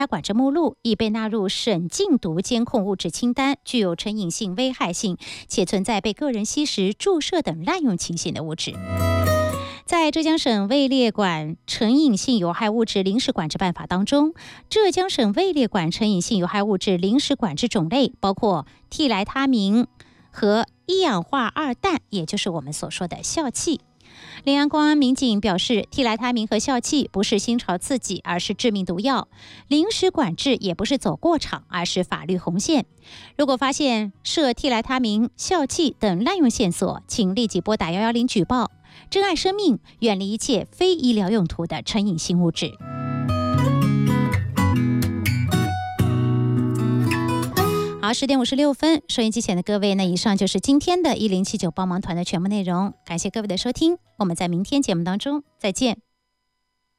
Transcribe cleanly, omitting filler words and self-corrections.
管制目录，已被纳入省禁毒监控物质清单，具有成瘾性、危害性，且存在被个人吸食、注射等滥用情形的物质。在浙江省位列管成瘾性有害物质临时管制办法当中，浙江省位列管成瘾性有害物质临时管制种类包括替来他明和一氧化二氮，也就是我们所说的笑气。临安公安民警表示，替来他明和笑气不是新潮刺激，而是致命毒药。临时管制也不是走过场，而是法律红线。如果发现涉替来他明、笑气等滥用线索，请立即拨打110举报。珍爱生命，远离一切非医疗用途的成瘾性物质。好，10点56分，收音机前的各位呢，以上就是今天的1079帮忙团的全部内容，感谢各位的收听，我们在明天节目当中再见。